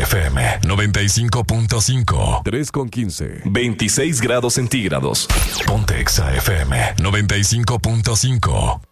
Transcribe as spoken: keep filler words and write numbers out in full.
F M noventa y cinco punto cinco. tres con quince. veintiséis grados centígrados. Ponte Exa F M noventa y cinco punto cinco.